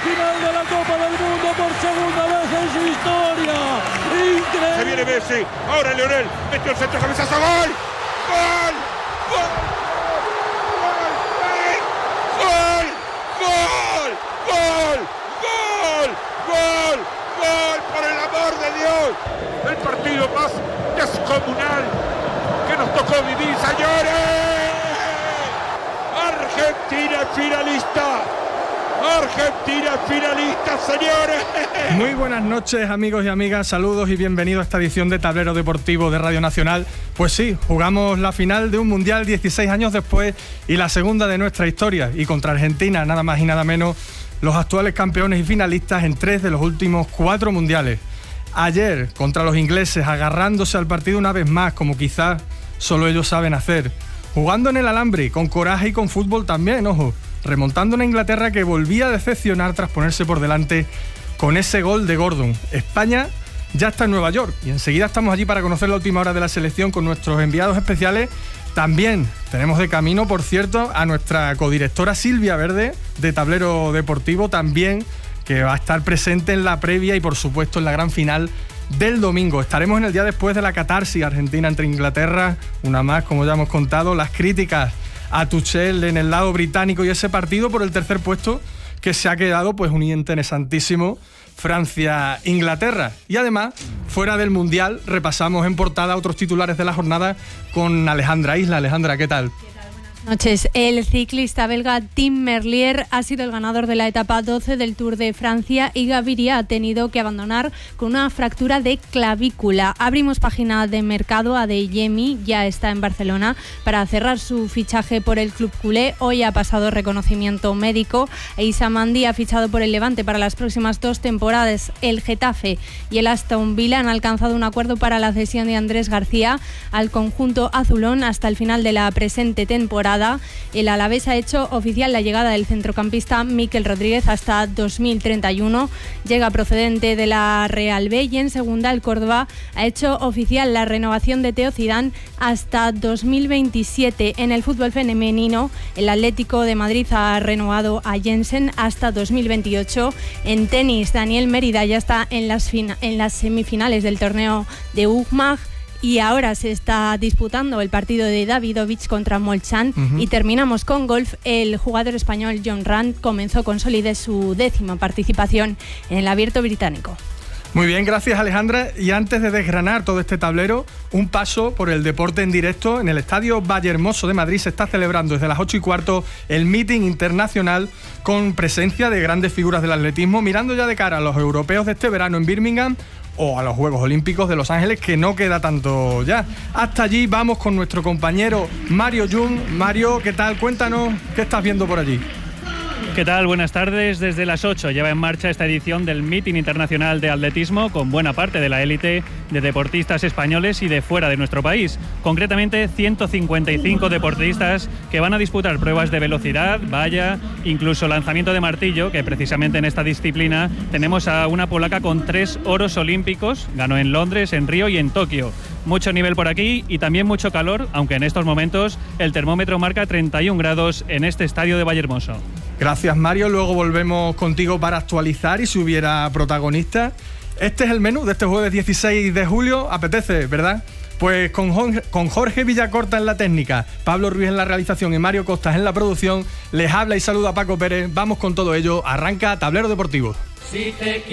final de la Copa del Mundo por segunda vez en su historia. Increíble. Se viene Messi, ahora Lionel, metió el centro, cabezazo, ¡gol! ¡Gol! ¡Gol! ¡Gol! ¡Gol! ¡Gol! ¡Gol! ¡Gol! ¡Gol! ¡Por el amor de Dios! El partido más descomunal que nos tocó vivir, señores. Argentina finalista. Argentina finalista, señores. Muy buenas noches, amigos y amigas, saludos y bienvenidos a esta edición de Tablero Deportivo de Radio Nacional. Pues sí, jugamos la final de un Mundial 16 años después y la segunda de nuestra historia, y contra Argentina, nada más y nada menos, los actuales campeones y finalistas en 3 de los últimos 4 mundiales. Ayer, contra los ingleses, agarrándose al partido una vez más, como quizás solo ellos saben hacer. Jugando en el alambre, con coraje y con fútbol también, ojo. Remontando una Inglaterra que volvía a decepcionar tras ponerse por delante con ese gol de Gordon. España ya está en Nueva York y enseguida estamos allí para conocer la última hora de la selección con nuestros enviados especiales. También tenemos de camino, por cierto, a nuestra codirectora Silvia Verde de Tablero Deportivo, también, que va a estar presente en la previa y por supuesto en la gran final del domingo. Estaremos en el día después de la catarsis Argentina entre Inglaterra, una más, como ya hemos contado, las críticas a Tuchel en el lado británico y ese partido por el tercer puesto que se ha quedado pues un interesantísimo Francia-Inglaterra. Y además, fuera del Mundial, repasamos en portada otros titulares de la jornada con Alejandra Isla. Alejandra, ¿qué tal? Noches. El ciclista belga Tim Merlier ha sido el ganador de la etapa 12 del Tour de Francia y Gaviria ha tenido que abandonar con una fractura de clavícula. Abrimos página de mercado. Adeyemi ya está en Barcelona para cerrar su fichaje por el club culé. Hoy ha pasado reconocimiento médico. Issa Mandi ha fichado por el Levante para las próximas 2 temporadas. El Getafe y el Aston Villa han alcanzado un acuerdo para la cesión de Andrés García al conjunto azulón hasta el final de la presente temporada. El Alavés ha hecho oficial la llegada del centrocampista Mikel Rodríguez hasta 2031. Llega procedente de la Real B, y en segunda el Córdoba ha hecho oficial la renovación de Teo Zidane hasta 2027. En el fútbol femenino, el Atlético de Madrid ha renovado a Jensen hasta 2028. En tenis, Daniel Mérida ya está en las semifinales del torneo de UCMAG. Y ahora se está disputando el partido de Davidovich contra Molchan. Y terminamos con golf. El jugador español John Ram comenzó con solidez su 10ª participación en el Abierto Británico. Muy bien, gracias Alejandra. Y antes de desgranar todo este tablero, un paso por el deporte en directo. En el Estadio Vallehermoso de Madrid se está celebrando desde las 8:15 el meeting internacional con presencia de grandes figuras del atletismo, mirando ya de cara a los europeos de este verano en Birmingham o a los Juegos Olímpicos de Los Ángeles, que no queda tanto ya. Hasta allí vamos con nuestro compañero Mario Jung. Mario, ¿qué tal? Cuéntanos, ¿qué estás viendo por allí? ¿Qué tal? Buenas tardes. Desde las 8 lleva en marcha esta edición del Meeting Internacional de Atletismo con buena parte de la élite de deportistas españoles y de fuera de nuestro país. Concretamente 155 deportistas que van a disputar pruebas de velocidad, valla, incluso lanzamiento de martillo, que precisamente en esta disciplina tenemos a una polaca con 3 oros olímpicos. Ganó en Londres, en Río y en Tokio. Mucho nivel por aquí y también mucho calor, aunque en estos momentos el termómetro marca 31 grados en este estadio de Vallehermoso. Gracias, Mario. Luego volvemos contigo para actualizar y si hubiera protagonistas. Este es el menú de este jueves 16 de julio. Apetece, ¿verdad? Pues con Jorge Villacorta en la técnica, Pablo Ruiz en la realización y Mario Costas en la producción, les habla y saluda Paco Pérez. Vamos con todo ello. Arranca Tablero Deportivo.